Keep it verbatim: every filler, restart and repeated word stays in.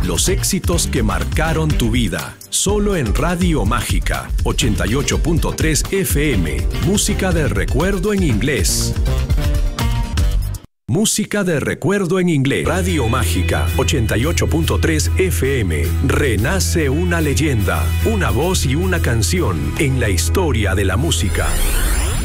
Los éxitos que marcaron tu vida. Solo en Radio Mágica, ochenta y ocho punto tres F M. Música de recuerdo en inglés. Música de recuerdo en inglés. Radio Mágica, ochenta y ocho punto tres F M. Renace una leyenda, una voz y una canción en la historia de la música.